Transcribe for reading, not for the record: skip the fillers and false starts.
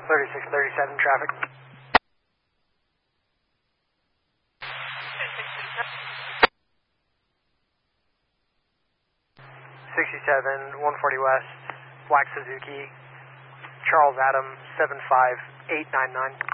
3637 traffic. 67, 140 West, Black Suzuki, Charles Adam, 75899.